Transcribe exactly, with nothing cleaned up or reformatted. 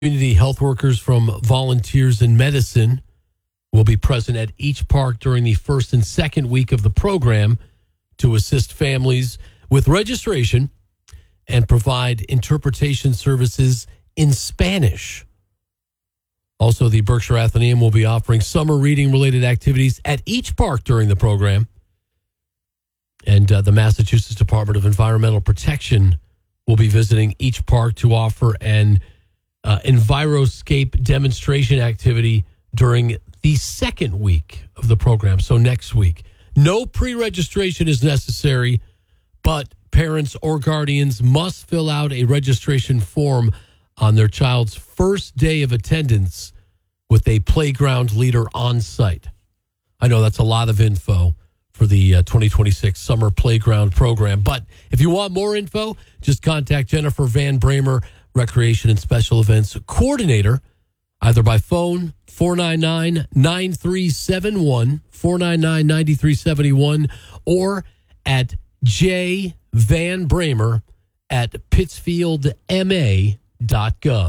Community health workers from Volunteers in Medicine will be present at each park during the first and second week of the program to assist families with registration and provide interpretation services in Spanish. Also, the Berkshire Athenaeum will be offering summer reading-related activities at each park during the program. And uh, the Massachusetts Department of Environmental Protection will be visiting each park to offer an uh, Enviroscape demonstration activity during the second week of the program, so next week. No pre-registration is necessary, but parents or guardians must fill out a registration form on their child's first day of attendance with a playground leader on site. I know that's a lot of info for the uh, twenty twenty-six Summer Playground Program. But if you want more info, just contact Jennifer Van Bramer, Recreation and Special Events Coordinator, either by phone, four nine nine, nine three seven one, four nine nine, nine three seven one, or at jvanbramer at pittsfieldma dot gov.